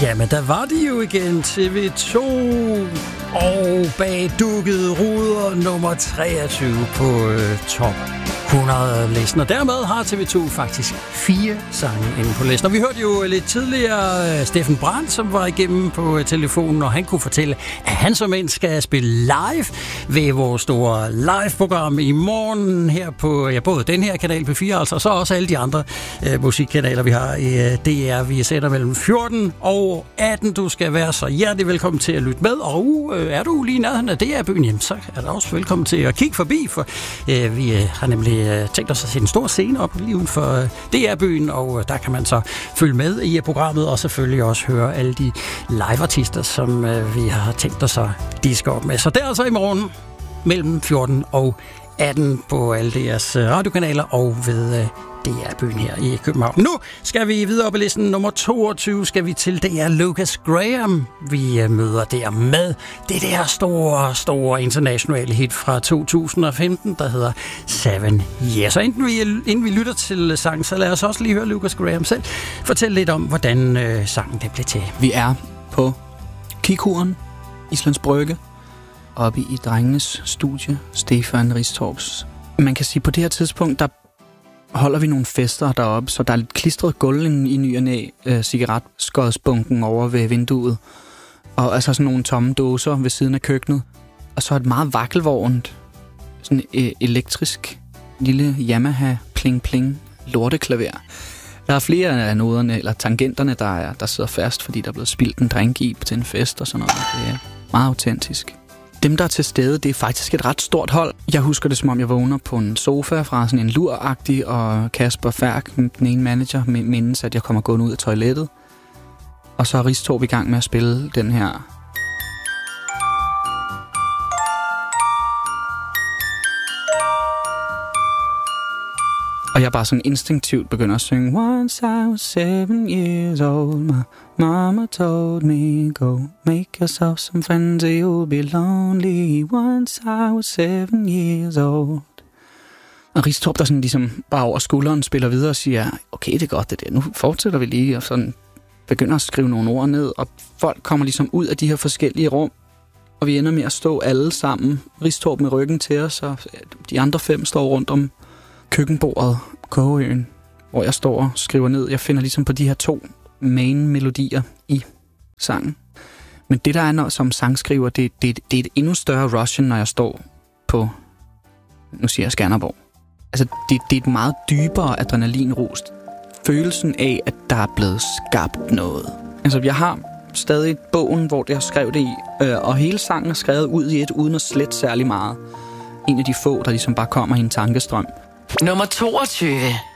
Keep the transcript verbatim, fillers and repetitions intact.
Jamen, der var de jo igen, T V to, og bag dukkede ruder nummer treogtyve på øh, top hundrede-listen. Og dermed har T V to faktisk fire sange inde på listen. Og vi hørte jo lidt tidligere øh, Steffen Brandt, som var igennem på øh, telefonen, og han kunne fortælle, at han som en skal spille live ved vores store live-program i morgen her på ja, både den her kanal P fire, altså, og så også alle de andre øh, musikkanaler, vi har i øh, D R. Vi sætter mellem fjorten og atten. Du skal være så hjertelig velkommen til at lytte med, og øh, er du lige i nærheden af D R-byen, jamen, så er du også velkommen til at kigge forbi, for øh, vi øh, har nemlig øh, tænkt os at se en stor scene op lige uden for øh, D R-byen, og øh, der kan man så følge med i programmet, og selvfølgelig også høre alle de live-artister, som øh, vi har tænkt os at diske op med. Så det er altså i morgen mellem fjorten og atten på alle deres radiokanaler og ved øh, D R-byen her i København. Nu skal vi videre på listen. Nummer toogtyve skal vi til. Det er Lucas Graham, vi møder der med det der store, store internationale hit fra to tusind og femten, der hedder Seven Years. Og inden vi, inden vi lytter til sangen, så lad os også lige høre Lucas Graham selv fortælle lidt om, hvordan øh, sangen det blev til. Vi er på Kikuren, Islands Brygge, oppe i drengenes studie, Stefan Ristorps. Man kan sige, på det her tidspunkt, der holder vi nogle fester deroppe, så der er lidt klistret gulv i ny og næ, øh, cigaretskodsbunken over ved vinduet, og altså sådan nogle tomme dåser ved siden af køkkenet, og så et meget vakkelvognt, sådan øh, elektrisk lille Yamaha pling-pling lorteklaver. Der er flere af noderne, eller tangenterne, der, er, der sidder fast, fordi der er blevet spildt en drink i til en fest og sådan noget. Det er meget autentisk. Dem, der er til stede, det er faktisk et ret stort hold. Jeg husker det, som om jeg vågner på en sofa fra sådan en luragtig, og Kasper Færk, den ene manager, mindes, at jeg kommer gående ud af toilettet. Og så er Ristorp i gang med at spille den her. Og jeg bare sådan instinktivt begynder at synge. Once I was seven years old, my mama told me, go make yourself some friends or you'll be lonely. Once I was seven years old. Og Ristorp, der sådan ligesom bare over skulderen spiller videre og siger, okay, det er godt det der, nu fortsætter vi lige, og sådan begynder at skrive nogle ord ned, og folk kommer ligesom ud af de her forskellige rum, og vi ender med at stå alle sammen, Ristorp med ryggen til os, og de andre fem står rundt om køkkenbordet, Kogeøen, hvor jeg står og skriver ned. Jeg finder ligesom på de her to main-melodier i sangen. Men det, der er når, som sangskriver, det, det, det er et endnu større rush, når jeg står på, nu siger jeg Skanderborg. Altså, det, det er et meget dybere adrenalinrus. Følelsen af, at der er blevet skabt noget. Altså, jeg har stadig bogen, hvor det har skrevet det i, øh, og hele sangen er skrevet ud i et, uden at slette særlig meget. En af de få, der ligesom bare kommer i en tankestrøm. Nummer toogtyve.